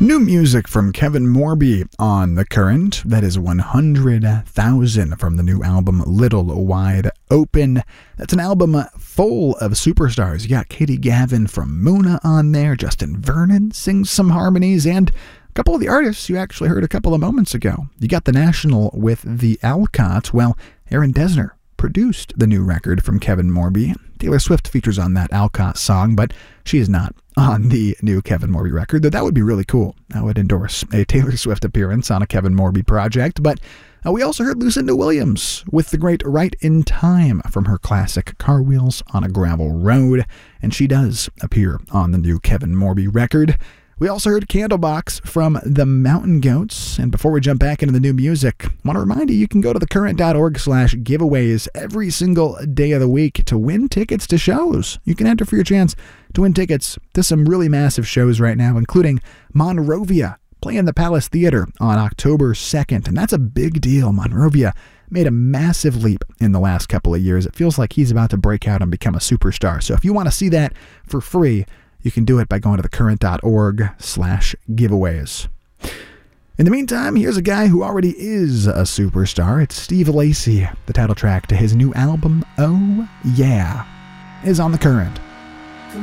New music from Kevin Morby on The Current. That is 100,000 from the new album Little Wide Open. That's an album full of superstars. You got Katie Gavin from Muna on there. Justin Vernon sings some harmonies, and a couple of the artists you actually heard a couple of moments ago. You got The National with the Alcott. Well, Aaron Dessner produced the new record from Kevin Morby. Taylor Swift features on that Alcott song, but she is not on the new Kevin Morby record, though that would be really cool. I would endorse a Taylor Swift appearance on a Kevin Morby project. But we also heard Lucinda Williams with the great Right in Time from her classic Car Wheels on a Gravel Road, and she does appear on the new Kevin Morby record. We also heard Candlebox from the Mountain Goats. And before we jump back into the new music, I want to remind you can go to thecurrent.org/giveaways every single day of the week to win tickets to shows. You can enter for your chance to win tickets to some really massive shows right now, including Monrovia playing the Palace Theater on October 2nd. And that's a big deal. Monrovia made a massive leap in the last couple of years. It feels like he's about to break out and become a superstar. So if you want to see that for free, you can do it by going to thecurrent.org/giveaways. In the meantime, here's a guy who already is a superstar. It's Steve Lacy. The title track to his new album, Oh Yeah, is on The Current.